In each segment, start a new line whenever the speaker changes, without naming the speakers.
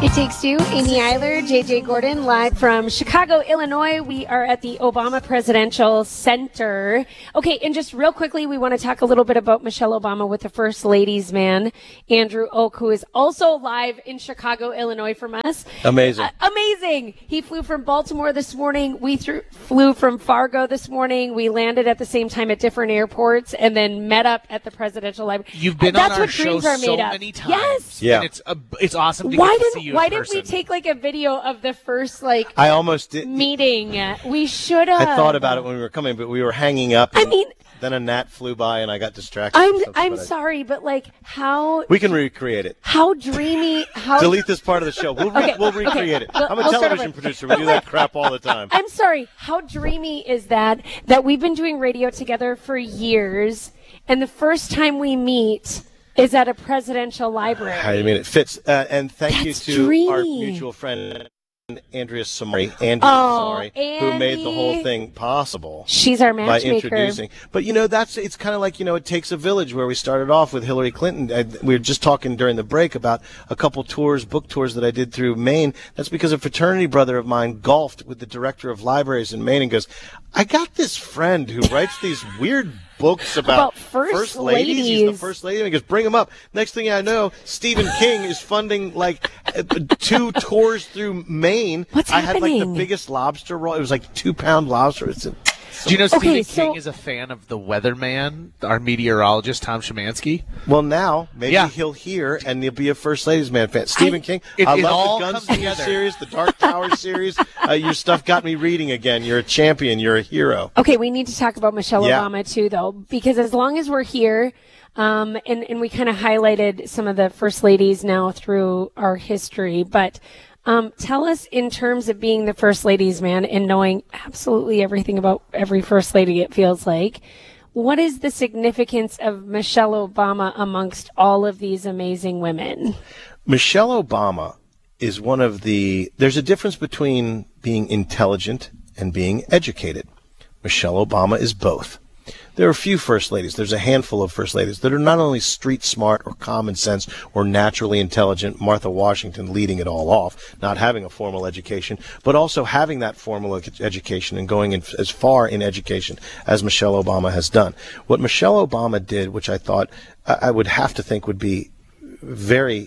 It Takes Two, Amy Eiler, JJ Gordon, live from Chicago, Illinois. We are at the Obama Presidential Center. Okay, and just real quickly, we want to talk a little bit about Michelle Obama with the First Ladies man, Andrew Oak, who is also live in Chicago, Illinois from us.
Amazing.
Amazing. He flew from Baltimore this morning. We flew from Fargo this morning. We landed at the same time at different airports and then met up at the Presidential Library.
You've been
That's
on our
what
show
dreams are
so
made of.
many times.
Yes.
Yeah.
And it's awesome to get to see you in
Why didn't
person.
we take like a video of the first
I almost did.
meeting? We should have.
I thought about it when we were coming, but we were hanging up.
I mean,
then a gnat flew by and I got distracted.
I'm sorry, but like how
We can recreate it.
how dreamy how
Delete this part of the show. We'll recreate it. I'm a
we'll start
television
over.
producer. We do that crap all the time.
I'm sorry. How dreamy is that we've been doing radio together for years, and the first time we meet is at a presidential library.
I mean, it fits. And thank
That's
you to our
dreamy.
mutual friend, Andrea Samari, who made the whole
Andy.
thing possible.
She's our
By
matchmaker.
introducing. But, it's kind of like, it takes a village where we started off with Hillary Clinton. We were just talking during the break about a couple book tours that I did through Maine. That's because a fraternity brother of mine golfed with the director of libraries in Maine and goes, I got this friend who writes these weird books about
first
ladies. He's the
ladies.
first lady. And he goes, bring him up. Next thing I know, Stephen King is funding 2 tours through Maine.
What's
I had
happening?
the biggest lobster roll. It was 2-pound lobster.
Do you know Stephen
so-
King is a fan of the weatherman, our meteorologist, Tom Szymanski?
Well, now maybe he'll hear and he'll be a First Ladies Man fan. Stephen King, I
it all
love the
comes
Gunslinger
together.
series, the Dark Tower series. Your stuff got me reading again. You're a champion. You're a hero.
Okay, we need to talk about Michelle
Yeah.
Obama too, though, because as long as we're here, and we kind of highlighted some of the first ladies now through our history, but tell us, in terms of being the first ladies man and knowing absolutely everything about every first lady, it feels like, what is the significance of Michelle Obama amongst all of these amazing women?
Michelle Obama is there's a difference between being intelligent and being educated. Michelle Obama is both. There are a few first ladies. There's a handful of first ladies that are not only street smart or common sense or naturally intelligent, Martha Washington leading it all off, not having a formal education, but also having that formal education and going as far in education as Michelle Obama has done. What Michelle Obama did, which I thought I would have to think would be very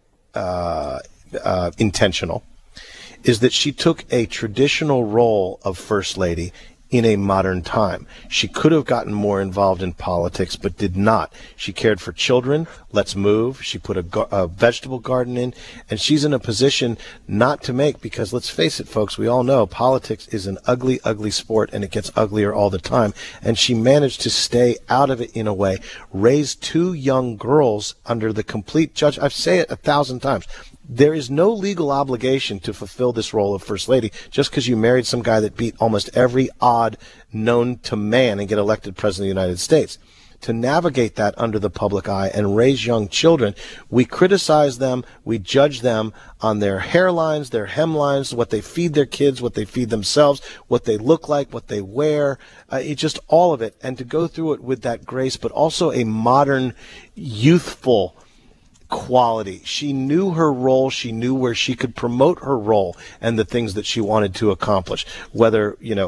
intentional, is that she took a traditional role of first lady in a modern time. She could have gotten more involved in politics, but did not. She cared for children. Let's move. She put a vegetable garden in, and she's in a position not to make, because let's face it, folks, we all know politics is an ugly, ugly sport, and it gets uglier all the time. And she managed to stay out of it in a way, raise 2 young girls under the complete judge. I say it 1,000 times. There is no legal obligation to fulfill this role of First Lady just because you married some guy that beat almost every odd known to man and get elected President of the United States. To navigate that under the public eye and raise young children, we criticize them, we judge them on their hairlines, their hemlines, what they feed their kids, what they feed themselves, what they look like, what they wear, it's just all of it. And to go through it with that grace, but also a modern, youthful quality. She knew her role. She knew where she could promote her role and the things that she wanted to accomplish. Whether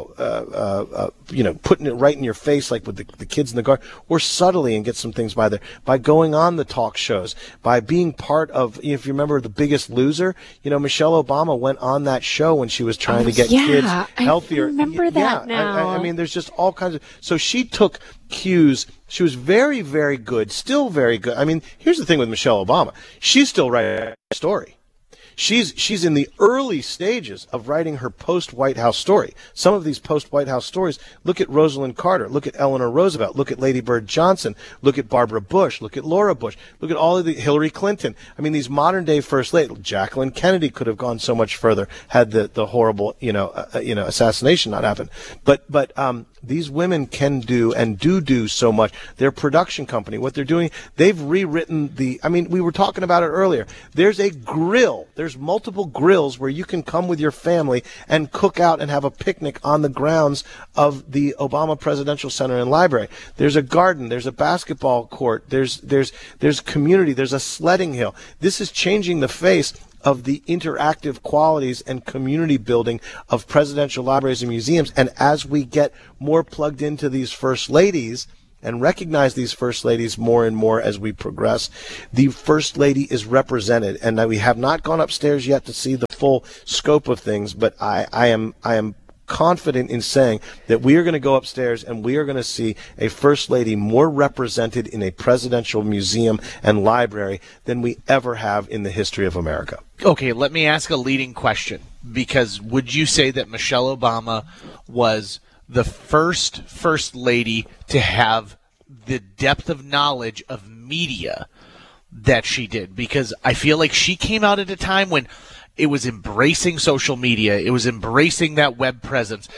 putting it right in your face, like with the kids in the garden, or subtly and get some things by there. By going on the talk shows, by being part of. If you remember The Biggest Loser, Michelle Obama went on that show when she was trying to get kids healthier.
I remember that now.
I mean, there's just all kinds of. So she took cues. She was very, very good, still very good. I mean, here's the thing with Michelle Obama. She's still writing a story. She's in the early stages of writing her post-White House story. Some of these post-White House stories, look at Rosalind Carter, look at Eleanor Roosevelt, look at Lady Bird Johnson, look at Barbara Bush, look at Laura Bush, look at all of the Hillary Clinton. I mean, these modern-day first ladies. Jacqueline Kennedy could have gone so much further had the horrible, assassination not happened. But these women can do and do so much. Their production company, what they're doing, they've rewritten we were talking about it earlier. There's a grill. There's multiple grills where you can come with your family and cook out and have a picnic on the grounds of the Obama Presidential Center and Library. There's a garden. There's a basketball court. There's community. There's a sledding hill. This is changing the face of the interactive qualities and community building of presidential libraries and museums. And as we get more plugged into these first ladies and recognize these first ladies more and more as we progress, the first lady is represented. And we have not gone upstairs yet to see the full scope of things, but I am confident in saying that we are going to go upstairs and we are going to see a first lady more represented in a presidential museum and library than we ever have in the history of America.
Okay, let me ask a leading question, because would you say that Michelle Obama was the first lady to have the depth of knowledge of media that she did? Because I feel like she came out at a time when it was embracing social media. It was embracing that web presence.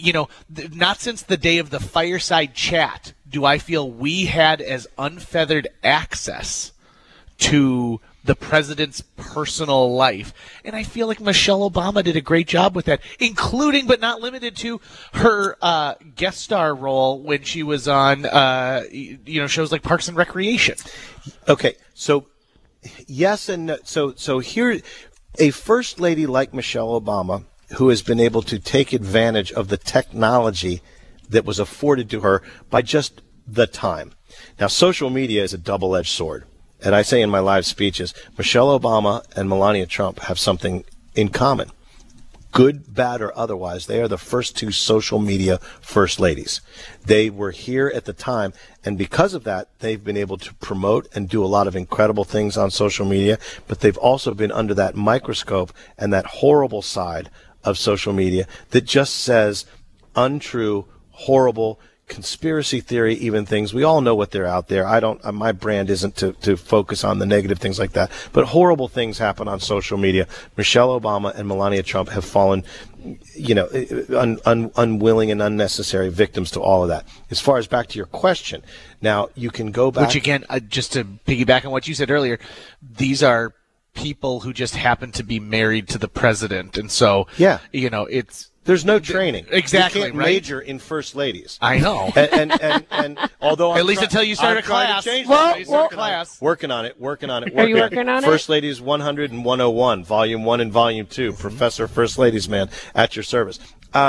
Not since the day of the fireside chat do I feel we had as unfeathered access to the president's personal life. And I feel like Michelle Obama did a great job with that, including but not limited to her guest star role when she was on shows like Parks and Recreation.
Okay, so yes and no. So here, a first lady like Michelle Obama, who has been able to take advantage of the technology that was afforded to her by just the time. Now, social media is a double-edged sword. And I say in my live speeches, Michelle Obama and Melania Trump have something in common. Good, bad, or otherwise, they are the first two social media first ladies. They were here at the time, and because of that, they've been able to promote and do a lot of incredible things on social media, but they've also been under that microscope and that horrible side of social media that just says untrue, horrible, conspiracy theory, even things. We all know what they're out there. My brand isn't to focus on the negative things like that, but horrible things happen on social media. Michelle Obama and Melania Trump have fallen, unwilling and unnecessary victims to all of that. As far as back to your question, now you can go back.
Which again, just to piggyback on what you said earlier, these are people who just happen to be married to the president. And so,
yeah,
there's
no training.
Exactly,
you can't
right?
major in first ladies.
I know.
And although
at least until you start a class.
Working on it.
Are you working on it?
First Ladies 100 and 101, Volume 1 and Volume 2. Mm-hmm. Professor First Ladies Man at your service.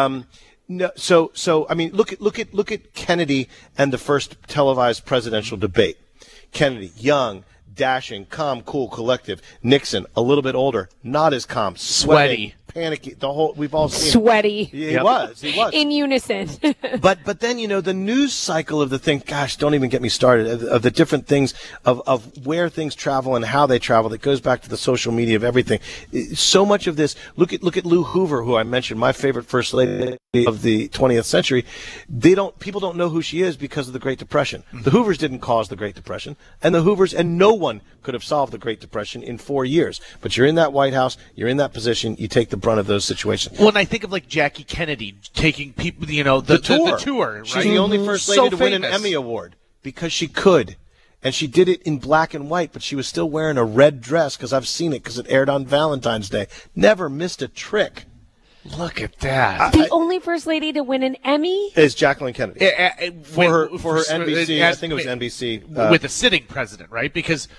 No, so I mean, look at Kennedy and the first televised presidential debate. Kennedy, young, dashing, calm, cool, collective. Nixon, a little bit older, not as calm,
sweaty,
panicky. We've all seen
sweaty.
He was
in unison.
but then the news cycle of the thing. Gosh, don't even get me started of the different things of where things travel and how they travel. That goes back to the social media of everything. So much of this. Look at Lou Hoover, who I mentioned, my favorite first lady of the 20th century. People don't know who she is because of the Great Depression. Mm-hmm. The Hoovers didn't cause the Great Depression, and the Hoovers and no one could have solved the Great Depression in 4 years. But you're in that White House, you're in that position, you take the brunt of those situations.
Well, and I think of like Jackie Kennedy taking people, the tour. Right?
She's the only first lady to win an Emmy Award because she could. And she did it in black and white, but she was still wearing a red dress because I've seen it because it aired on Valentine's Day. Never missed a trick.
Look at that.
The only first lady to win an Emmy
is Jacqueline Kennedy. For her NBC, I think it was NBC.
With a sitting president, right? Because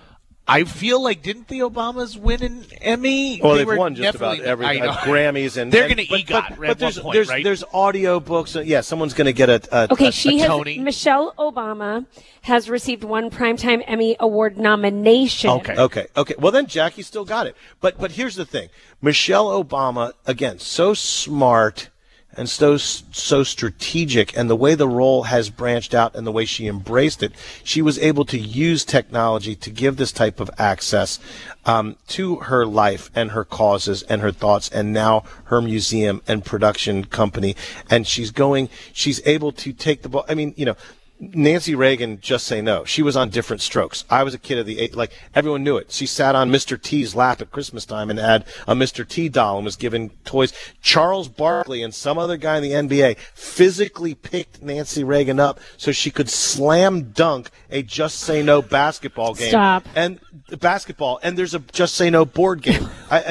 I feel like, didn't the Obamas win an Emmy?
Well, they've won just about everything. Grammys and
they're going to EGOT at one point, right?
There's audio books. Yeah, someone's going to get a
Tony.
Michelle Obama has received one Primetime Emmy Award nomination.
Okay. Well, then Jackie still got it. But here's the thing. Michelle Obama, again, so smart and so strategic, and the way the role has branched out and the way she embraced it, she was able to use technology to give this type of access to her life and her causes and her thoughts, and now her museum and production company. And she's able to take the ball. I mean, Nancy Reagan, Just Say No. She was on Different Strokes. I was a kid of the 80s. Like, everyone knew it. She sat on Mr. T's lap at Christmas time and had a Mr. T doll and was given toys. Charles Barkley and some other guy in the NBA physically picked Nancy Reagan up so she could slam dunk a Just Say No basketball game.
Stop.
And basketball. And there's a Just Say No board game.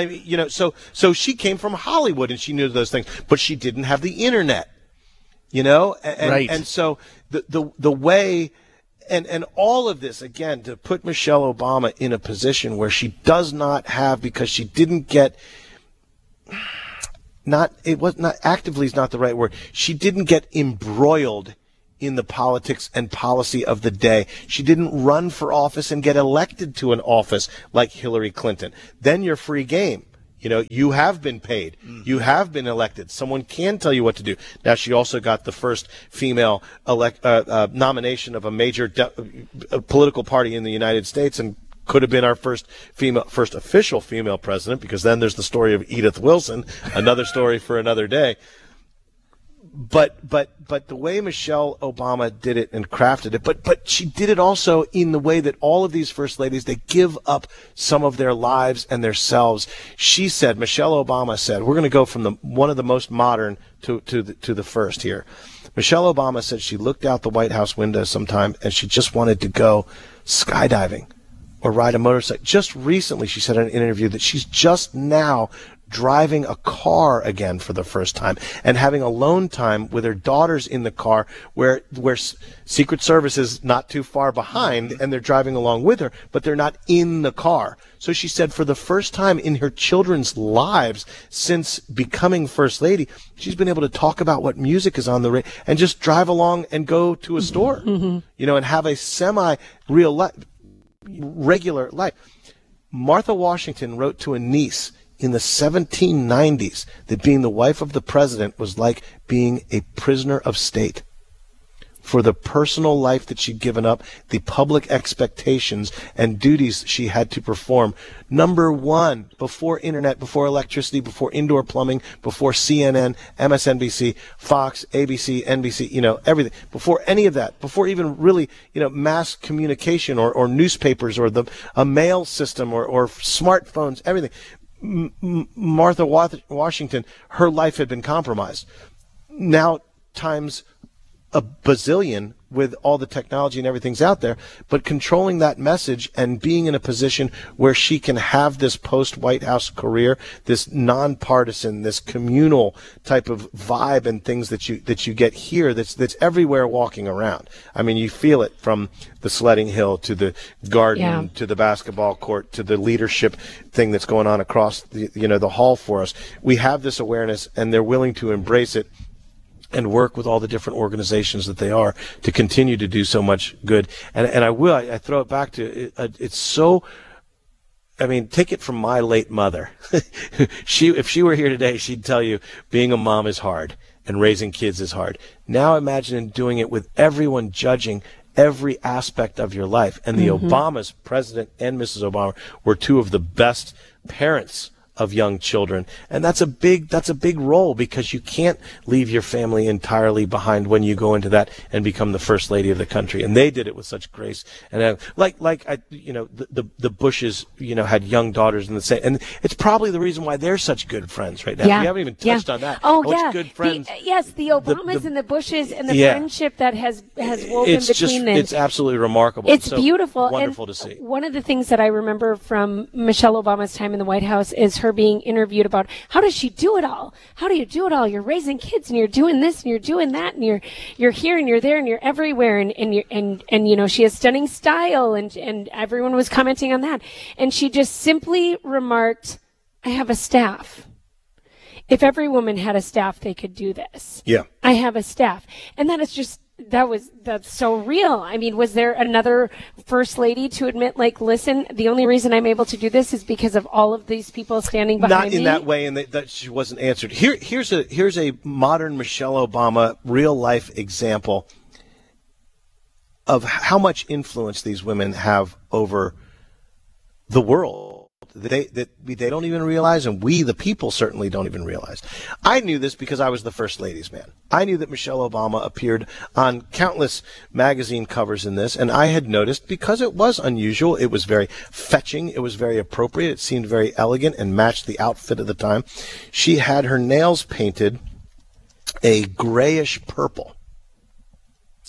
So she came from Hollywood and she knew those things. But she didn't have the internet. Right. And so the way And all of this, again, to put Michelle Obama in a position where she does not have, because she didn't get, actively is not the right word, she didn't get embroiled in the politics and policy of the day. She didn't run for office and get elected to an office like Hillary Clinton. Then you're free game. You know, you have been paid. You have been elected. Someone can tell you what to do. Now, she also got the first female nomination of a major political party in the United States, and could have been our first official female president, because then there's the story of Edith Wilson, another story for another day. But the way Michelle Obama did it and crafted it, but she did it also in the way that all of these first ladies, they give up some of their lives and their selves. Michelle Obama said, we're going to go from one of the most modern to the first here. Michelle Obama said she looked out the White House window sometime and she just wanted to go skydiving or ride a motorcycle. Just recently, she said in an interview that she's just now driving a car again for the first time and having alone time with her daughters in the car, where Secret Service is not too far behind and they're driving along with her, but they're not in the car. So she said for the first time in her children's lives since becoming First Lady, she's been able to talk about what music is on the radio and just drive along and go to a store, you know, and have a regular life. Martha Washington wrote to a niece in the 1790s that being the wife of the president was like being a prisoner of state. For the personal life that she'd given up, the public expectations and duties she had to perform. Number one, before internet, before electricity, before indoor plumbing, before CNN, MSNBC, Fox, ABC, NBC, you know, everything. Before any of that, before even really, you know, mass communication or newspapers or a mail system or smartphones, everything. Martha Washington, her life had been compromised. Now times a bazillion with all the technology and everything's out there, but controlling that message and being in a position where she can have this post-White House career, this nonpartisan, this communal type of vibe and things that you get here that's everywhere walking around. I mean, you feel it from the sledding hill to the garden to the basketball court to the leadership thing that's going on across the hall for us. We have this awareness and they're willing to embrace it and work with all the different organizations that they are to continue to do so much good. And I throw it back to, it's so, I mean, take it from my late mother. If she were here today, she'd tell you being a mom is hard and raising kids is hard. Now imagine doing it with everyone judging every aspect of your life. And the Obamas, President and Mrs. Obama, were two of the best parents of young children. And that's a big role, because you can't leave your family entirely behind when you go into that and become the first lady of the country. And they did it with such grace. And the Bushes, had young daughters in the same, and it's probably the reason why they're such good friends right now. We haven't even touched on that.
Oh,
How much good friends.
The Obamas and the Bushes and the friendship that has woven between them.
It's absolutely remarkable.
It's so beautiful.
Wonderful
and
to see.
One of the things that I remember from Michelle Obama's time in the White House is her being interviewed about how does she do it all? How do you do it all? You're raising kids and you're doing this and you're doing that and you're here and you're there and you're everywhere and she has stunning style and everyone was commenting on that. And she just simply remarked, I have a staff. If every woman had a staff, they could do this.
Yeah.
I have a staff. And that is just, that's so real. I mean, was there another first lady to admit, like, listen, the only reason I'm able to do this is because of all of these people standing behind me?
Not in that way, and that she wasn't answered. Here's a modern Michelle Obama real life example of how much influence these women have over the world. They don't even realize, and we, the people, certainly don't even realize. I knew this because I was the first ladies' man. I knew that Michelle Obama appeared on countless magazine covers in this, and I had noticed, because it was unusual, it was very fetching, it was very appropriate, it seemed very elegant and matched the outfit of the time. She had her nails painted a grayish purple.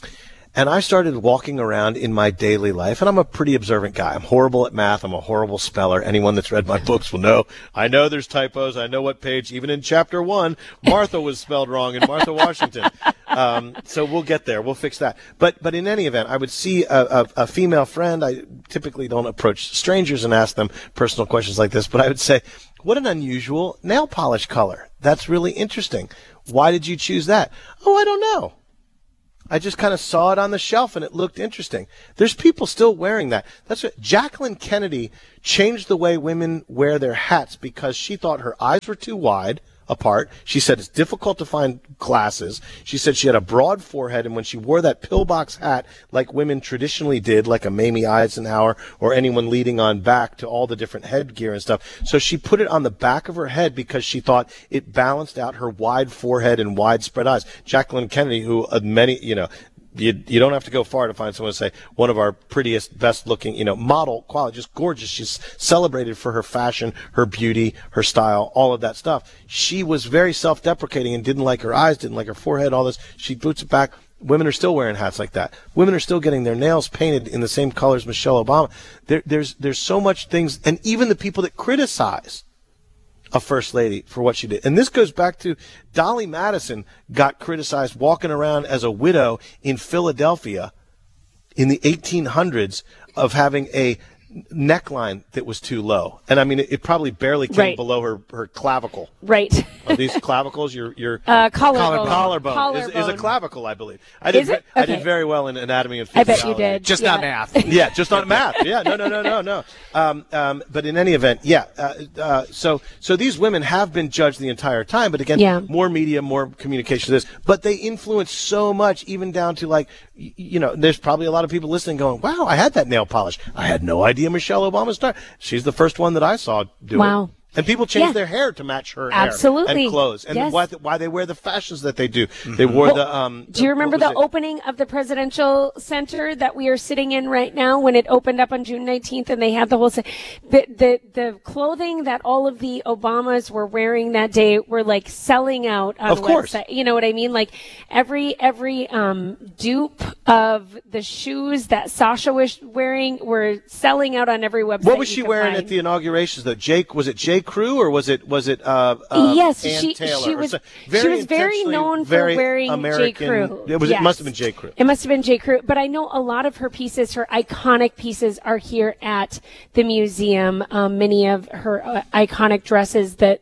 And I started walking around in my daily life, and I'm a pretty observant guy. I'm horrible at math. I'm a horrible speller. Anyone that's read my books will know. I know there's typos. I know what page, even in chapter 1, Martha was spelled wrong in Martha Washington. So we'll get there. We'll fix that. But in any event, I would see a female friend. I typically don't approach strangers and ask them personal questions like this, but I would say, what an unusual nail polish color. That's really interesting. Why did you choose that? Oh, I don't know. I just kind of saw it on the shelf and it looked interesting. There's people still wearing that. That's what Jacqueline Kennedy changed the way women wear their hats because she thought her eyes were too wide apart. She said it's difficult to find glasses. She said she had a broad forehead, and when she wore that pillbox hat like women traditionally did, like a Mamie Eisenhower or anyone leading on back to all the different headgear and stuff, so she put it on the back of her head because she thought it balanced out her wide forehead and widespread eyes. Jacqueline Kennedy, who many, you don't have to go far to find someone to say one of our prettiest, best looking, model quality, just gorgeous. She's celebrated for her fashion, her beauty, her style, all of that stuff. She was very self-deprecating and didn't like her eyes, didn't like her forehead, all this. She boots it back. Women are still wearing hats like that. Women are still getting their nails painted in the same color as Michelle Obama. There's so much things, and even the people that criticize a first lady for what she did. And this goes back to Dolly Madison got criticized walking around as a widow in Philadelphia in the 1800s of having a neckline that was too low. And I mean, it probably barely came below her clavicle.
Right.
Are these clavicles? Your
collarbone
is a clavicle, I believe. I did very well in anatomy and
I
physiology.
bet you did.
Just not math.
Yeah, just not math. Yeah, no. But in any event, so these women have been judged the entire time, but again, more media, more communication to this. But they influence so much, even down to like, there's probably a lot of people listening going, wow, I had that nail polish. I had no idea Michelle Obama started. She's the first one that I saw do it. And people change their hair to match her hair and clothes. And why they wear the fashions that they do. Mm-hmm. They wore
do you remember the opening of the Presidential Center that we are sitting in right now when it opened up on June 19th and they had the whole the clothing that all of the Obamas were wearing that day were like selling out on
the
website. You know what I mean? Like every dupe of the shoes that Sasha was wearing were selling out on every website.
What was she wearing at the inaugurations though? Was it J. Crew or was it
yes,
Ann Taylor?
She was very known for wearing J. Crew.
It must have been J. Crew.
It must have been J. Crew. But I know a lot of her pieces, her iconic pieces, are here at the museum. Many of her iconic dresses, the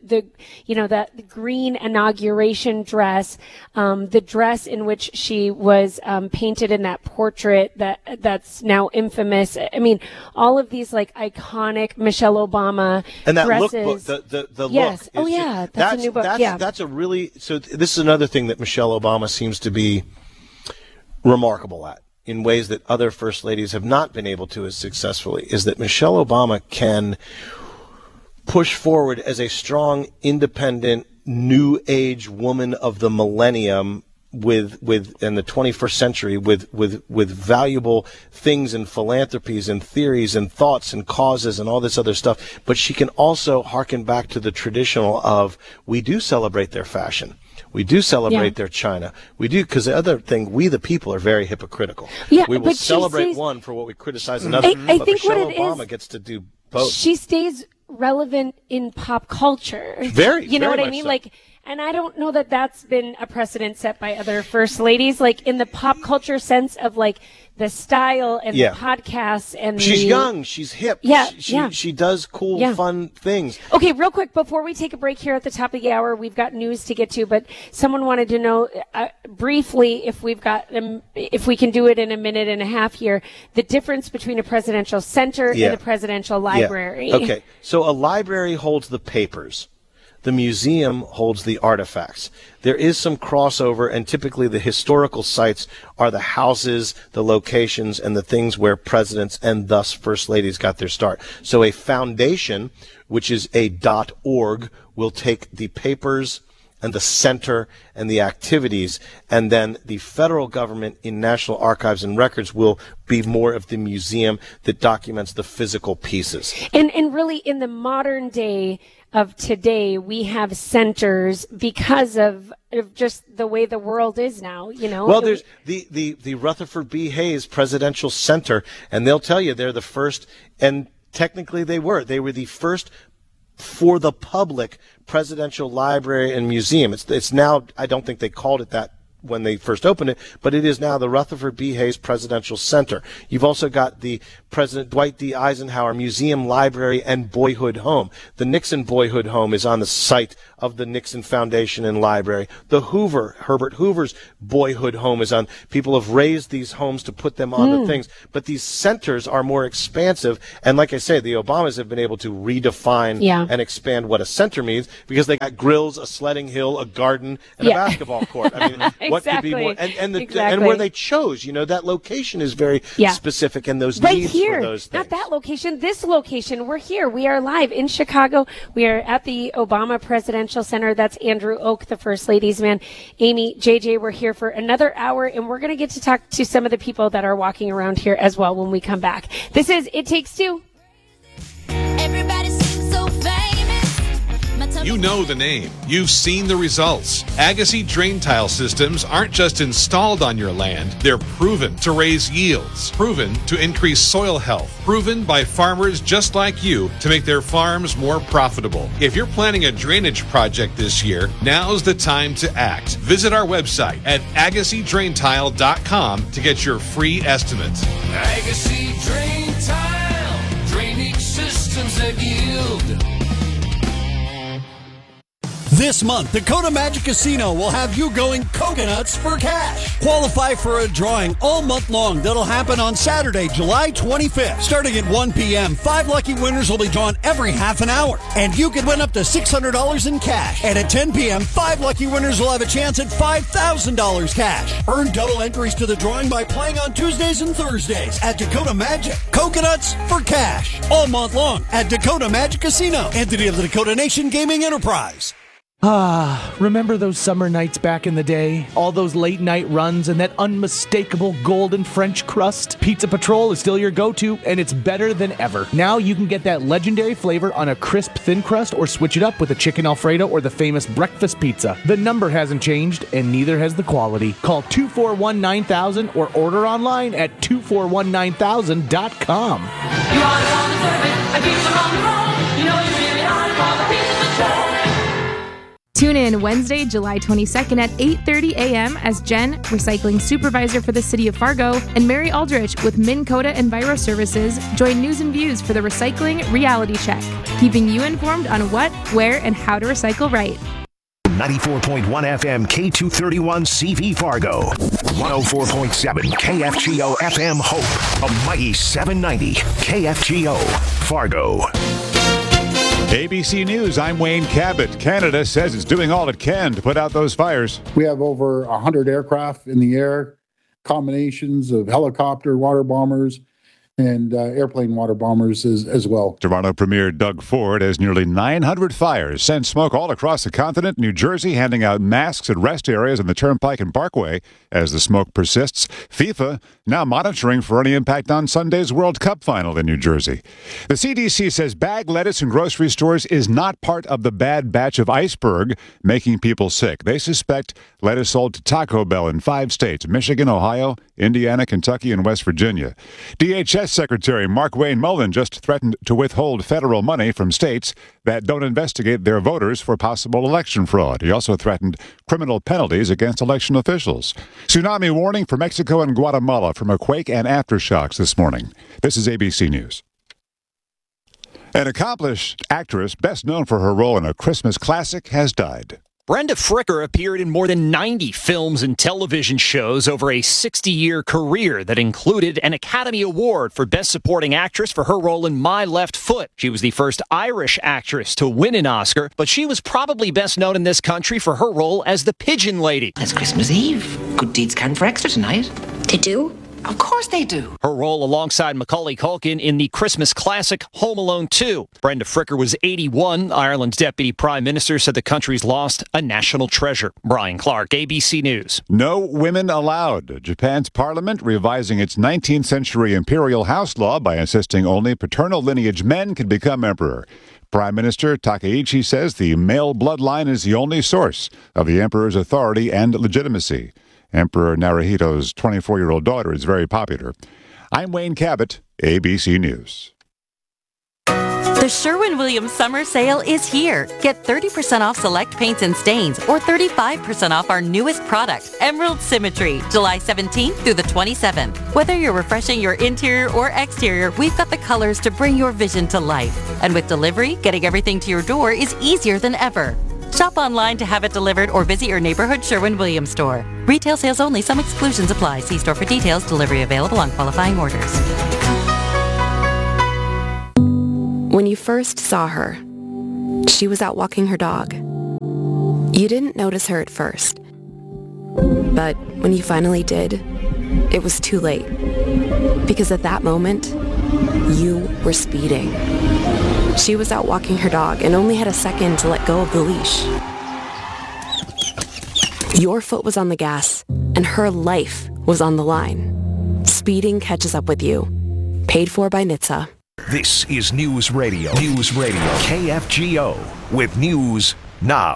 green inauguration dress, the dress in which she was painted in that portrait that's now infamous. I mean, all of these like iconic Michelle Obama
and that
dresses.
Lookbook, the
yes.
look.
That's a new book.
That's a really, so this is another thing that Michelle Obama seems to be remarkable at in ways that other first ladies have not been able to as successfully, is that Michelle Obama can push forward as a strong, independent, new age woman of the millennium with in the 21st century with valuable things and philanthropies and theories and thoughts and causes and all this other stuff. But she can also harken back to the traditional of, we do celebrate their fashion. We do celebrate their China. We do, because the other thing, we the people are very hypocritical.
Yeah,
we will celebrate one for what we criticize another.
I think
Michelle
what it
Obama
is,
gets to do both.
She stays relevant in pop culture.
You
know what I mean?
So.
Like, and I don't know that that's been a precedent set by other first ladies, like in the pop culture sense of like the style and the podcasts and
she's young, she's hip. She does cool, fun things.
Okay, real quick before we take a break here at the top of the hour, we've got news to get to, but someone wanted to know briefly if we can do it in a minute and a half here, the difference between a presidential center and a presidential library.
Okay, so a library holds the papers. The museum holds the artifacts. There is some crossover, and typically the historical sites are the houses, the locations, and the things where presidents and thus first ladies got their start. So a foundation, which is a .org, will take the papers and the center and the activities, and then the federal government in National Archives and Records will be more of the museum that documents the physical pieces.
And really, in the modern day of today, we have centers because of just the way the world is now, you know.
Well, there's the Rutherford B. Hayes Presidential Center, and they'll tell you they're the first, and technically they were the first for the public presidential library and museum. It's now, I don't think they called it that when they first opened it, but it is now the Rutherford B. Hayes Presidential Center. You've also got the President Dwight D. Eisenhower Museum, Library, and Boyhood Home. The Nixon Boyhood Home is on the site of the Nixon Foundation and Library. The Herbert Hoover's Boyhood Home is on. People have raised these homes to put them on the things, but these centers are more expansive. And like I say, the Obamas have been able to redefine and expand what a center means, because they got grills, a sledding hill, a garden, and a basketball court. I mean, what could be more? And where they chose, you know, that location is very specific, and those needs
here,
for those things.
not that location, this location. We're here. We are live in Chicago. We are at the Obama Presidential Center. That's Andrew Oak, the First Lady's man. Amy, JJ, we're here for another hour, and we're going to get to talk to some of the people that are walking around here as well when we come back. This is It Takes Two.
Everybody seems so famous.
You know the name. You've seen the results. Agassi drain tile systems aren't just installed on your land. They're proven to raise yields, proven to increase soil health, proven by farmers just like you to make their farms more profitable. If you're planning a drainage project this year, now's the time to act. Visit our website at AgassiDrainTile.com to get your free estimate.
Agassi Drain Tile, drainage systems that yield.
This month, Dakota Magic Casino will have you going coconuts for cash. Qualify for a drawing all month long that'll happen on Saturday, July 25th. Starting at 1 p.m., 5 lucky winners will be drawn every half an hour. And you could win up to $600 in cash. And at 10 p.m., 5 lucky winners will have a chance at $5,000 cash. Earn double entries to the drawing by playing on Tuesdays and Thursdays at Dakota Magic. Coconuts for cash. All month long at Dakota Magic Casino. Entity of the Dakota Nation Gaming Enterprise.
Remember those summer nights back in the day? All those late night runs and that unmistakable golden French crust? Pizza Patrol is still your go-to, and it's better than ever. Now you can get that legendary flavor on a crisp thin crust, or switch it up with a chicken Alfredo or the famous breakfast pizza. The number hasn't changed, and neither has the quality. Call 241-9000 or order online at 2419000.com.
You are on the service, a pizza on the roll. You know you really are for the Pizza Patrol.
Tune in Wednesday, July 22nd at 8:30 a.m. as Jen, recycling supervisor for the city of Fargo, and Mary Aldrich with Minn Kota Enviro Services join News and Views for the Recycling Reality Check, keeping you informed on what, where, and how to recycle right.
94.1 FM K231 CV Fargo. 104.7 KFGO FM Hope. A mighty 790 KFGO Fargo.
ABC News, I'm Wayne Cabot. Canada says it's doing all it can to put out those fires.
We have over 100 aircraft in the air, combinations of helicopter water bombers and airplane water bombers as well.
Toronto Premier Doug Ford has nearly 900 fires sent smoke all across the continent. New Jersey handing out masks at rest areas on the Turnpike and Parkway as the smoke persists. FIFA now monitoring for any impact on Sunday's World Cup final in New Jersey. The CDC says bagged lettuce in grocery stores is not part of the bad batch of iceberg making people sick. They suspect lettuce sold to Taco Bell in 5 states: Michigan, Ohio, Indiana, Kentucky, and West Virginia. DHS Secretary Mark Wayne Mullen just threatened to withhold federal money from states that don't investigate their voters for possible election fraud. He also threatened criminal penalties against election officials. Tsunami warning for Mexico and Guatemala from a quake and aftershocks this morning. This is ABC News. An accomplished actress, best known for her role in a Christmas classic, has died.
Brenda Fricker appeared in more than 90 films and television shows over a 60-year career that included an Academy Award for Best Supporting Actress for her role in My Left Foot. She was the first Irish actress to win an Oscar, but she was probably best known in this country for her role as the Pigeon Lady.
It's Christmas Eve. Good deeds count for extra tonight.
They do?
Of course they do.
Her role alongside Macaulay Culkin in the Christmas classic Home Alone 2. Brenda Fricker was 81. Ireland's deputy prime minister said the country's lost a national treasure. Brian Clark, ABC News.
No women allowed. Japan's parliament revising its 19th century imperial house law by insisting only paternal lineage men can become emperor. Prime Minister Takaichi says the male bloodline is the only source of the emperor's authority and legitimacy. Emperor Naruhito's 24-year-old daughter is very popular. I'm Wayne Cabot, ABC News.
The Sherwin-Williams Summer Sale is here. Get 30% off select paints and stains or 35% off our newest product, Emerald Symmetry, July 17th through the 27th. Whether you're refreshing your interior or exterior, we've got the colors to bring your vision to life. And with delivery, getting everything to your door is easier than ever. Shop online to have it delivered or visit your neighborhood Sherwin-Williams store. Retail sales only. Some exclusions apply. See store for details. Delivery available on qualifying orders.
When you first saw her, she was out walking her dog. You didn't notice her at first. But when you finally did, it was too late. Because at that moment, you were speeding. She was out walking her dog and only had a second to let go of the leash. Your foot was on the gas, and her life was on the line. Speeding catches up with you. Paid for by NHTSA.
This is News Radio. News Radio. KFGO with News Now.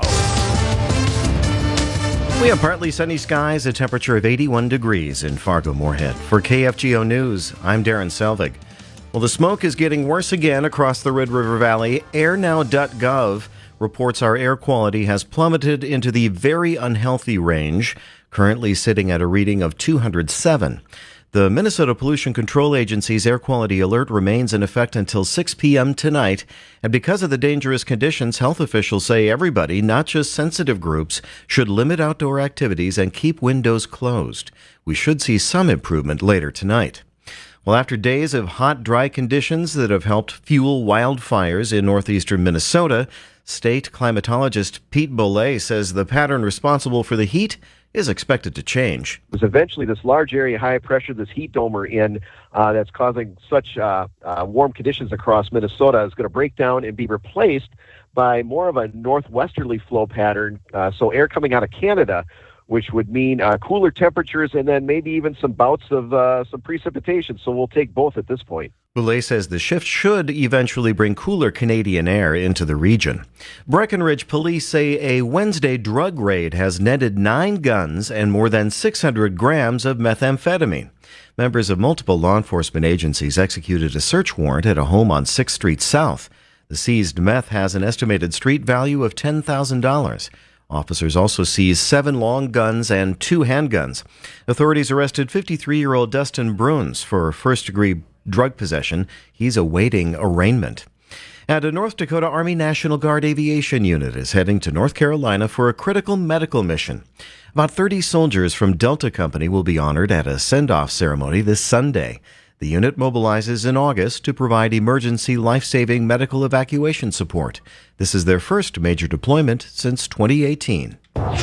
We have partly sunny skies, a temperature of 81 degrees in Fargo-Moorhead. For KFGO News, I'm Darren Selvig. Well, the smoke is getting worse again across the Red River Valley. AirNow.gov reports our air quality has plummeted into the very unhealthy range, currently sitting at a reading of 207. The Minnesota Pollution Control Agency's air quality alert remains in effect until 6 p.m. tonight. And because of the dangerous conditions, health officials say everybody, not just sensitive groups, should limit outdoor activities and keep windows closed. We should see some improvement later tonight. Well, after days of hot, dry conditions that have helped fuel wildfires in northeastern Minnesota, state climatologist Pete Bolle says the pattern responsible for the heat is expected to change.
There's eventually this large area high pressure, this heat dome we're in, that's causing such warm conditions across Minnesota is going to break down and be replaced by more of a northwesterly flow pattern, so air coming out of Canada, which would mean cooler temperatures and then maybe even some bouts of some precipitation. So we'll take both at this point.
Boulay says the shift should eventually bring cooler Canadian air into the region. Breckenridge police say a Wednesday drug raid has netted 9 guns and more than 600 grams of methamphetamine. Members of multiple law enforcement agencies executed a search warrant at a home on 6th Street South. The seized meth has an estimated street value of $10,000. Officers also seized 7 long guns and 2 handguns. Authorities arrested 53-year-old Dustin Bruns for first-degree drug possession. He's awaiting arraignment. And a North Dakota Army National Guard aviation unit is heading to North Carolina for a critical medical mission. About 30 soldiers from Delta Company will be honored at a send-off ceremony this Sunday. The unit mobilizes in August to provide emergency life-saving medical evacuation support. This is their first major deployment since 2018.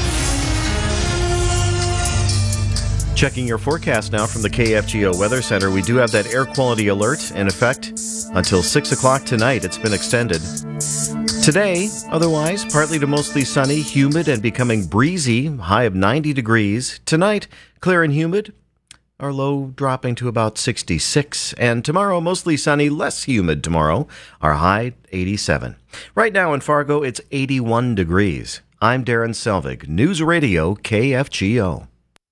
Checking your forecast now from the KFGO Weather Center. We do have that air quality alert in effect until 6 o'clock tonight. It's been extended. Today, otherwise, partly to mostly sunny, humid, and becoming breezy, high of 90 degrees. Tonight, clear and humid. Our low dropping to about 66. And tomorrow, mostly sunny, less humid tomorrow. Our high, 87. Right now in Fargo, it's 81 degrees. I'm Darren Selvig, News Radio KFGO.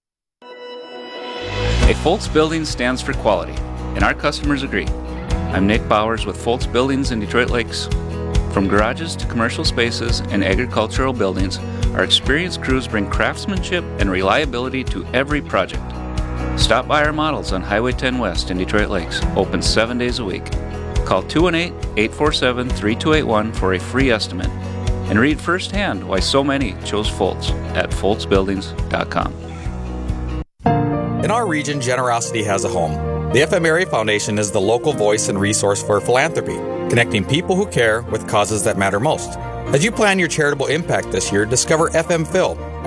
A Foltz Building stands for quality, and our customers agree. I'm Nick Bowers with Foltz Buildings in Detroit Lakes. From garages to commercial spaces and agricultural buildings, our experienced crews bring craftsmanship and reliability to every project. Stop by our models on Highway 10 West in Detroit Lakes, open 7 days a week. Call 218-847-3281 for a free estimate, and read firsthand why so many chose Foltz at foltzbuildings.com.
In our region, generosity has a home. The FM Area Foundation is the local voice and resource for philanthropy, connecting people who care with causes that matter most. As you plan your charitable impact this year, discover FM Phil,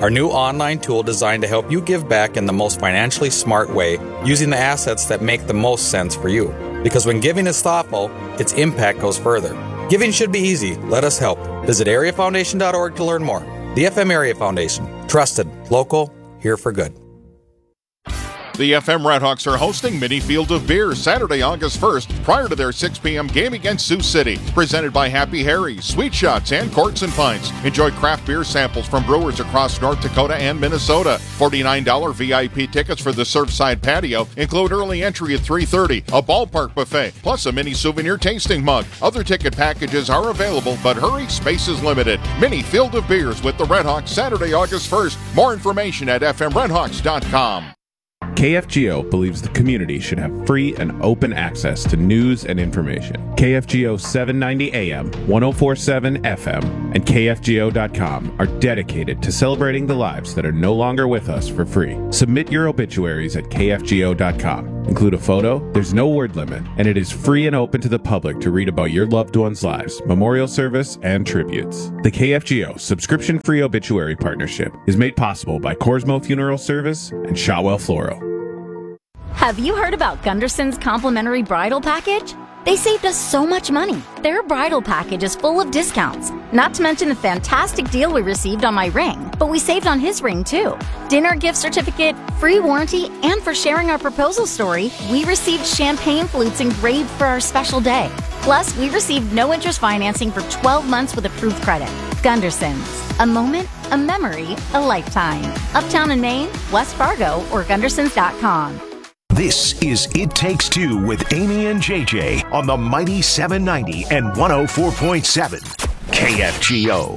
our new online tool designed to help you give back in the most financially smart way, using the assets that make the most sense for you. Because when giving is thoughtful, its impact goes further. Giving should be easy. Let us help. Visit areafoundation.org to learn more. The FM Area Foundation. Trusted, local, here for good.
The FM Redhawks are hosting Mini Field of Beer Saturday, August 1st, prior to their 6 p.m. game against Sioux City. Presented by Happy Harry's, Sweet Shots, and Courts and Pints. Enjoy craft beer samples from brewers across North Dakota and Minnesota. $49 VIP tickets for the Surfside Patio include early entry at 3:30, a ballpark buffet, plus a mini souvenir tasting mug. Other ticket packages are available, but hurry, space is limited. Mini Field of Beers with the Redhawks Saturday, August 1st. More information at fmredhawks.com.
KFGO believes the community should have free and open access to news and information. KFGO 790 AM, 1047 FM, and KFGO.com are dedicated to celebrating the lives that are no longer with us for free. Submit your obituaries at KFGO.com. Include a photo, there's no word limit, and it is free and open to the public to read about your loved ones' lives, memorial service, and tributes. The KFGO subscription-free obituary partnership is made possible by Corsmo Funeral Service and Shotwell Floral.
Have you heard about Gunderson's complimentary bridal package? They saved us so much money. Their bridal package is full of discounts, not to mention the fantastic deal we received on my ring, but we saved on his ring too. Dinner gift certificate, free warranty, and for sharing our proposal story, we received champagne flutes engraved for our special day. Plus, we received no interest financing for 12 months with approved credit. Gunderson's. A moment, a memory, a lifetime. Uptown in Maine, West Fargo, or Gundersons.com.
This is It Takes Two with Amy and JJ on the mighty 790 and 104.7 KFGO.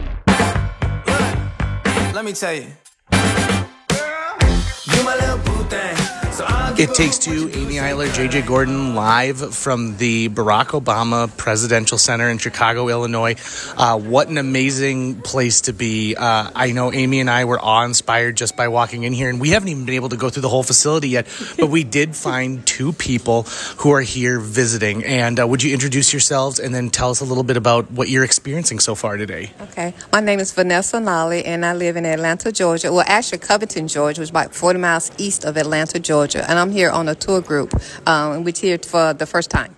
Let me tell you. You my little boo thing.
It Takes Two, Amy Eiler, JJ Gordon, live from the Barack Obama Presidential Center in Chicago, Illinois. What an amazing place to be. I know Amy and I were awe-inspired just by walking in here, and we haven't even been able to go through the whole facility yet, but we did find two people who are here visiting. And would you introduce yourselves and then tell us a little bit about what you're experiencing so far today?
Okay. My name is Vanessa Nolly, and I live in Atlanta, Georgia. Well, actually, Covington, Georgia, which is about 40 miles east of Atlanta, Georgia. And I'm here on a tour group, which here for the first time.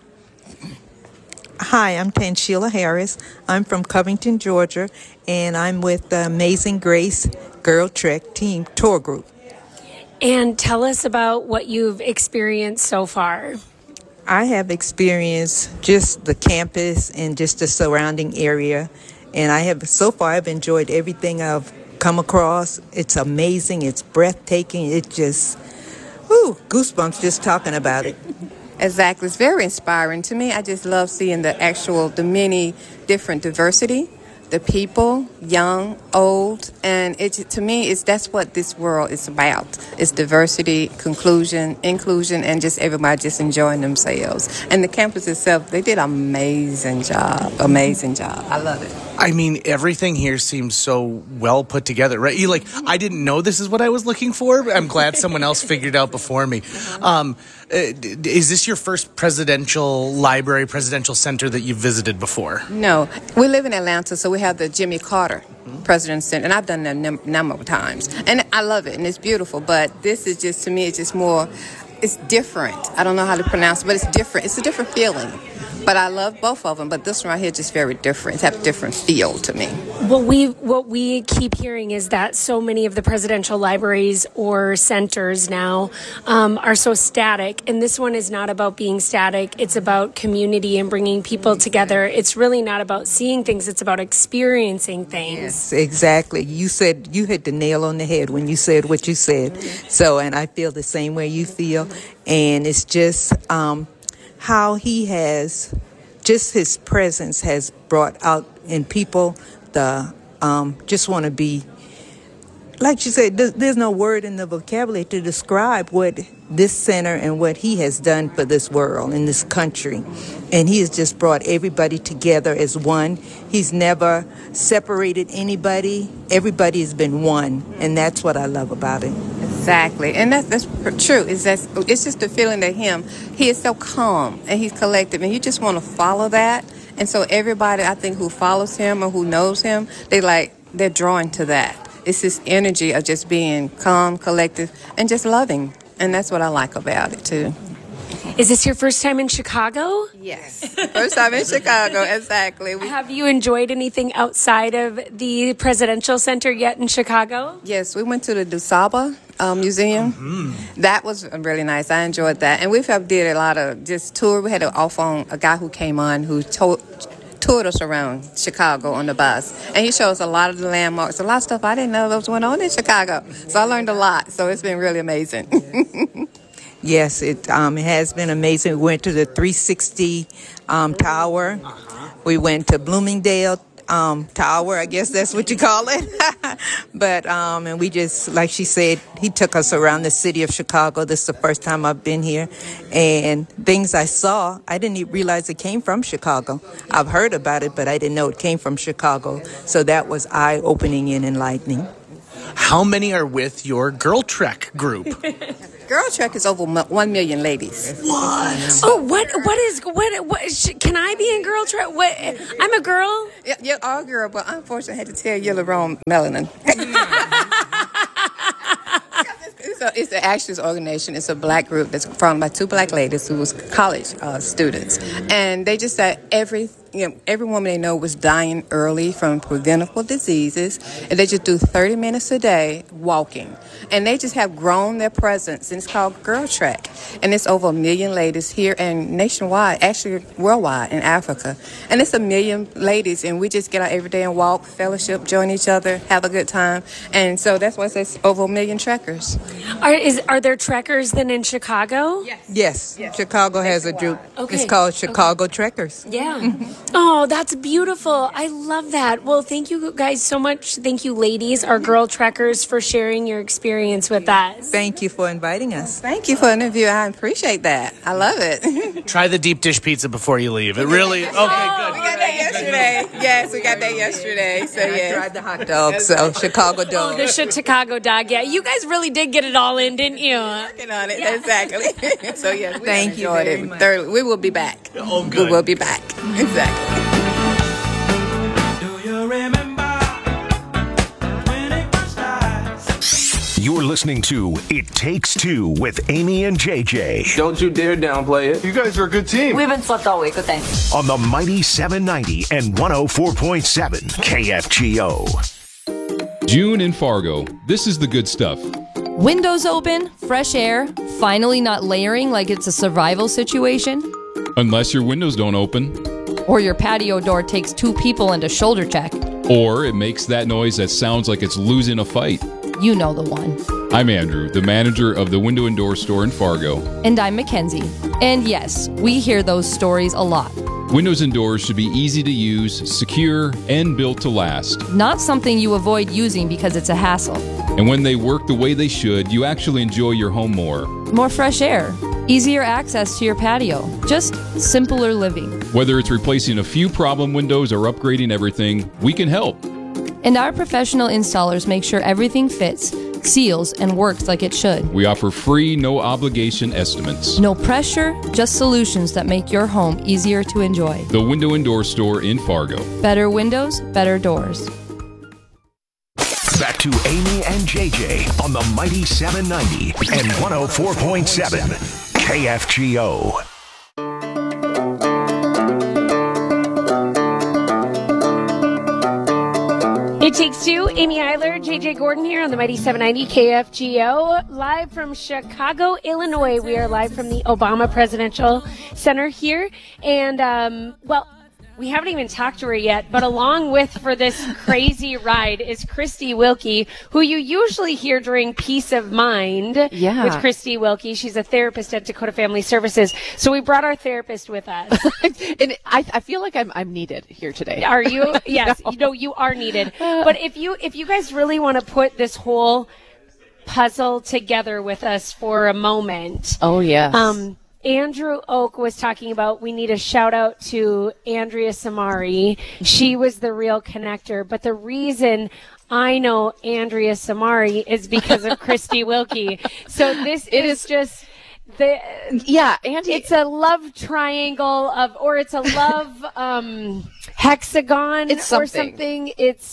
Hi, I'm Tanshila Harris. I'm from Covington, Georgia, and I'm with the Amazing Grace Girl Trek Team Tour Group.
And tell us about what you've experienced so far.
I have experienced just the campus and just the surrounding area, and I've enjoyed everything I've come across. It's amazing. It's breathtaking. It just, goosebumps just talking about it.
Exactly. It's very inspiring. To me, I just love seeing the many different diversity, the people, young, old, and to me, that's what this world is about. It's diversity, inclusion, and just everybody just enjoying themselves. And the campus itself, they did an amazing job. I love it.
I mean, everything here seems so well put together, right? I didn't know this is what I was looking for, but I'm glad someone else figured it out before me. Is this your first presidential center that you've visited before?
No. We live in Atlanta, so we have the Jimmy Carter President's Center, and I've done that a number of times. And I love it, and it's beautiful, but this is just, to me, it's just more, it's different. I don't know how to pronounce it, but it's different. It's a different feeling. But I love both of them, but this one right here is just very different. It has a different feel to me.
What we keep hearing is that so many of the presidential libraries or centers now are so static, and this one is not about being static. It's about community and bringing people together. It's really not about seeing things. It's about experiencing things.
Yes, exactly. You hit the nail on the head when you said what you said. So, and I feel the same way you feel, and it's just how he has, just his presence has brought out in people just want to be, like you said, there's no word in the vocabulary to describe what this center and what he has done for this world and this country. And he has just brought everybody together as one. He's never separated anybody. Everybody has been one, and that's what I love about it.
Exactly, and that's true. It's just the feeling that he is so calm and he's collective, and you just want to follow that. And so everybody, I think, who follows him or who knows him, they're drawn to that. it's this energy of just being calm, collective, and just loving. And that's what I like about it, too.
Is this your first time in Chicago?
Yes. First time in Chicago, exactly.
Have you enjoyed anything outside of the Presidential Center yet in Chicago?
Yes, we went to the DuSable Museum.
Mm-hmm.
That was really nice. I enjoyed that. And we did a lot of just tour. We had a guy who came on who toured us around Chicago on the bus. And he showed us a lot of the landmarks, a lot of stuff I didn't know that was going on in Chicago. So I learned a lot. So it's been really amazing.
Yes, it has been amazing. We went to the 360 Tower. We went to Bloomingdale Tower, I guess that's what you call it. But, and we just, like she said, he took us around the city of Chicago. This is the first time I've been here. And things I saw, I didn't even realize it came from Chicago. I've heard about it, but I didn't know it came from Chicago. So that was eye-opening and enlightening.
How many are with your Girl Trek group?
Girl Trek is over 1 million ladies.
What?
Oh, can I be in Girl Trek? What? I'm a girl?
Yeah, you're all a girl, but unfortunately I had to tell you the wrong melanin. It's an actors organization. It's a black group that's formed by 2 black ladies who was college students. And they just said every woman they know was dying early from preventable diseases. And they just do 30 minutes a day walking. And they just have grown their presence. And it's called Girl Trek. And it's over 1 million ladies here and nationwide, actually worldwide in Africa. And it's 1 million ladies. And we just get out every day and walk, fellowship, join each other, have a good time. And so that's why it says over 1 million trekkers.
Are there trekkers then in Chicago?
Yes. Chicago has a group.
Okay.
It's called Chicago Trekkers.
Yeah. Oh, that's beautiful. I love that. Well, thank you guys so much. Thank you, ladies, our Girl Trekkers, for sharing your experience with us.
Thank you for inviting us.
Thank you for the interview. I appreciate that. I love it.
Try the deep dish pizza before you leave. It really... Okay, good.
We got that yesterday. Yes, we got that yesterday. So, yeah.
I tried the hot dog, so Chicago dog.
Oh, the Chicago dog. Yeah, you guys really did get it all in, didn't you?
Working on it, exactly. So, yes, we
Thank you
enjoyed
very
it
much.
thoroughly. We will be back.
Oh, good.
We will be back. Exactly.
You're listening to It Takes Two with Amy and JJ.
Don't you dare downplay it.
You guys are a good team.
We haven't slept all week. Good thanks.
On the mighty 790 and 104.7 KFGO.
June in Fargo. This is the good stuff.
Windows open, fresh air, finally not layering like it's a survival situation.
Unless your windows don't open.
Or your patio door takes 2 people and a shoulder check.
Or it makes that noise that sounds like it's losing a fight.
You know the one.
I'm Andrew, the manager of the Window and Door store in Fargo.
And I'm Mackenzie. And yes, we hear those stories a lot.
Windows and doors should be easy to use, secure, and built to last.
Not something you avoid using because it's a hassle.
And when they work the way they should, you actually enjoy your home more.
More fresh air. Easier access to your patio. Just simpler living.
Whether it's replacing a few problem windows or upgrading everything, we can help.
And our professional installers make sure everything fits, seals, and works like it should.
We offer free, no-obligation estimates.
No pressure, just solutions that make your home easier to enjoy.
The Window and Door store in Fargo.
Better windows, better doors.
Back to Amy and JJ on the mighty 790 and 104.7 KFGO.
It Takes Two. Amy Eiler, JJ Gordon here on the mighty 790 KFGO, live from Chicago, Illinois. We are live from the Obama Presidential Center here, and we haven't even talked to her yet, but along with for this crazy ride is Christy Wilkie, who you usually hear during Peace of Mind with Christy Wilkie. She's a therapist at Dakota Family Services. So we brought our therapist with us.
And I feel like I'm needed here today.
Are you? Yes. No, you are needed. But if you guys really want to put this whole puzzle together with us for a moment.
Oh, yes.
Andrew Oak was talking about we need a shout out to Andrea Samari. She was the real connector. But the reason I know Andrea Samari is because of Christy Wilkie. So this is just Andy. It's a love triangle or it's a love hexagon
it's something.
or something. It's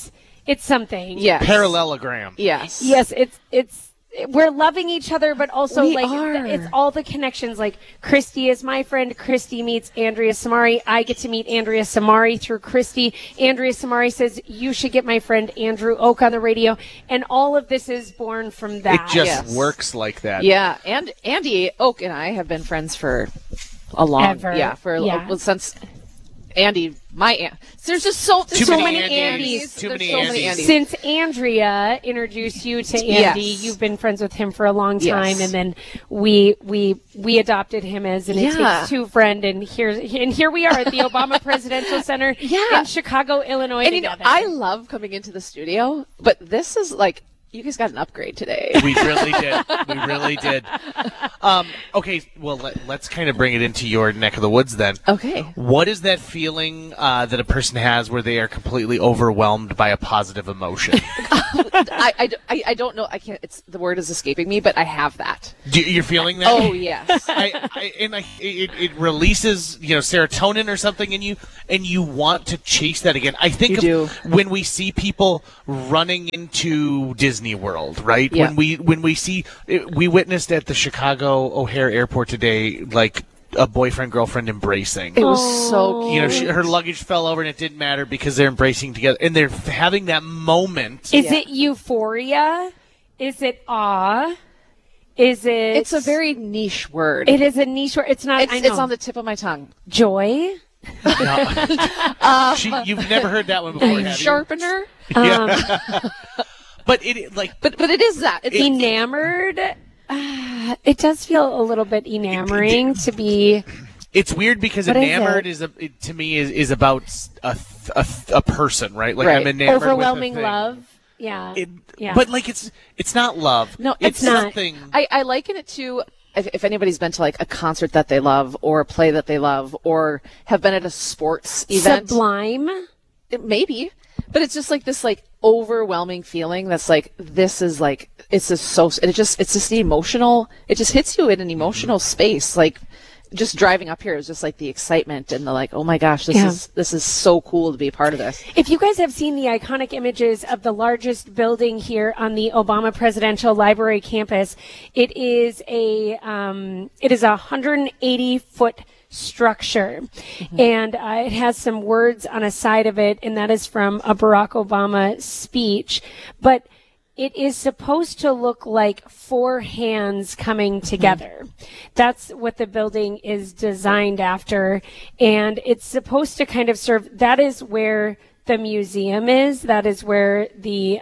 It's something.
Yes.
Parallelogram.
Yes.
Yes, we're loving each other, but also
We
like
are.
it's all the connections. Like Christy is my friend. Christy meets Andrea Samari. I get to meet Andrea Samari through Christy. Andrea Samari says you should get my friend Andrew Oak on the radio, and all of this is born from that.
It just works like that.
Yeah, and Andy Oak and I have been friends for a long, since Andy, my aunt. There's just so many Andys.
Too many
There's so many
Andys.
Andys.
Since Andrea introduced you to Andy,
Yes.
you've been friends with him for a long time,
Yes.
and then we adopted him as an It
Yeah.
Takes Two friend, and here we are at the Obama Presidential Center in Chicago, Illinois.
And
together.
I love coming into the studio, but this is like, you guys got an upgrade today.
We really did. We really did. Okay, well, let's kind of bring it into your neck of the woods then.
Okay.
What is that feeling that a person has where they are completely overwhelmed by a positive emotion?
I don't know. I can't. The word is escaping me, but I have that.
You're feeling that?
Oh yes.
It releases serotonin or something in you, and you want to chase that again. I think when we see people running into Disney World, right?
Yeah.
When we see, we witnessed at the Chicago O'Hare Airport today, like a boyfriend-girlfriend embracing.
It was so cute.
Her luggage fell over and it didn't matter because they're embracing together and they're having that moment.
Is it euphoria? Is it awe? Is it?
It's a very niche word.
It is a niche word. It's not. I know.
It's on the tip of my tongue.
Joy.
You've never heard that one before, have you?
Sharpener.
Yeah. But it
but it is that. It's
enamored. It does feel a little bit enamoring to be.
It's weird because
What
enamored
is
to me is about a person, right? Like I'm enamored
overwhelming
with a thing.
love. Yeah. Yeah.
But like it's not love.
No,
it's
not.
something.
I liken it to if anybody's been to like a concert that they love or a play that they love or have been at a sports event.
Sublime.
Maybe. But it's just like this like overwhelming feeling that's like this is like it's just the emotional, it just hits you in an emotional space. Like just driving up here is just like the excitement and the like, oh my gosh, this is so cool to be a part of this.
If you guys have seen the iconic images of the largest building here on the Obama Presidential Library campus, it is a 180-foot structure, and it has some words on a side of it, and that is from a Barack Obama speech, but it is supposed to look like four hands coming together. That's what the building is designed after, and it's supposed to kind of serve, that is where the museum is, that is where the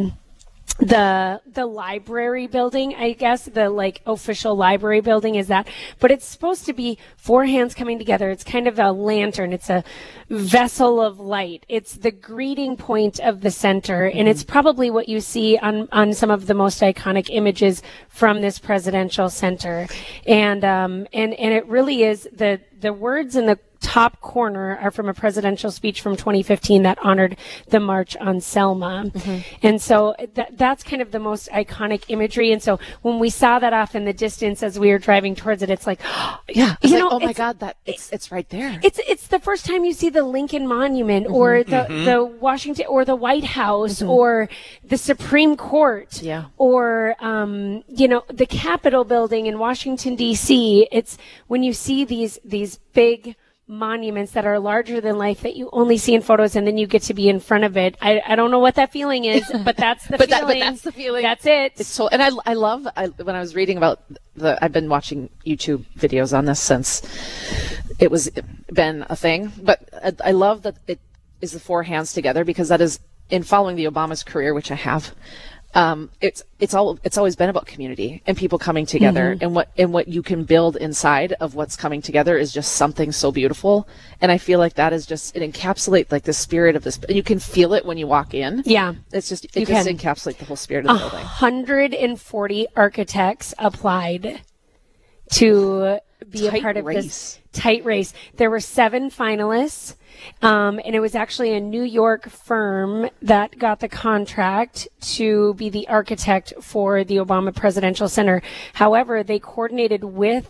library building, I guess, the like official library building is that, but it's supposed to be four hands coming together. It's kind of a lantern. It's a vessel of light. It's the greeting point of the center, and it's probably what you see on some of the most iconic images from this presidential center. And it really is the words in the top corner are from a presidential speech from 2015 that honored the March on Selma. And so that's kind of the most iconic imagery. And so when we saw that off in the distance as we were driving towards it, it's like,
Oh my God, it's right there.
It's the first time you see the Lincoln Monument or the Washington or the White House or the Supreme Court or the Capitol building in Washington D.C. It's when you see these big monuments that are larger than life that you only see in photos, and then you get to be in front of it. I don't know what that feeling is, but that's the feeling.
But that's the feeling.
That's it.
It's so, and I love when I was reading about I've been watching YouTube videos on this since it was been a thing, but I love that it is the four hands together because that is in following the Obama's career, which I have. It's always been about community and people coming together, and what you can build inside of what's coming together is just something so beautiful. And I feel like that is just, it encapsulates like the spirit of this, and you can feel it when you walk in.
Yeah.
It just encapsulates the whole spirit of the building.
140 architects applied to be a part of this tight race. There were 7 finalists. And it was actually a New York firm that got the contract to be the architect for the Obama Presidential Center. However, they coordinated with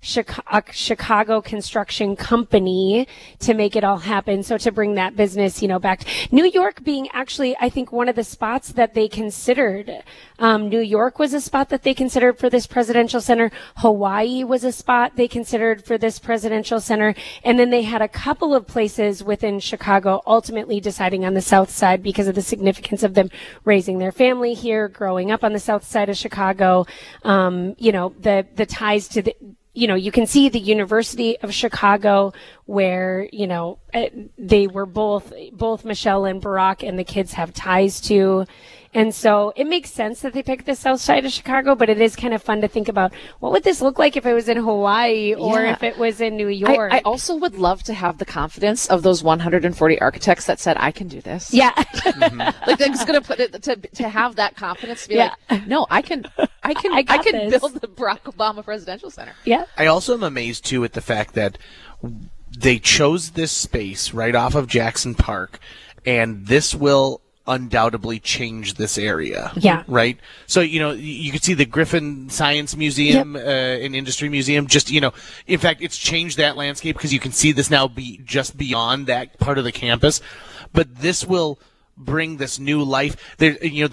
Chicago construction company to make it all happen. So to bring that business, back. New York being actually, I think, one of the spots that they considered. New York was a spot that they considered for this presidential center. Hawaii was a spot they considered for this presidential center. And then they had a couple of places within Chicago, ultimately deciding on the south side because of the significance of them raising their family here, growing up on the south side of Chicago. The ties to the, you can see the University of Chicago where, they were both Michelle and Barack and the kids have ties to. And so it makes sense that they picked the south side of Chicago, but it is kind of fun to think about what would this look like if it was in Hawaii or if it was in New York.
I also would love to have the confidence of those 140 architects that said, I can do this.
Yeah.
Like they're just going to put it to have that confidence to be like, no, I can build the Barack Obama Presidential Center.
Yeah.
I also am amazed too at the fact that they chose this space right off of Jackson Park, and this will undoubtedly change this area.
Yeah.
Right? So, you can see the Griffin Science Museum and Industry Museum, just, in fact, it's changed that landscape because you can see this now be just beyond that part of the campus. But this will bring this new life. There,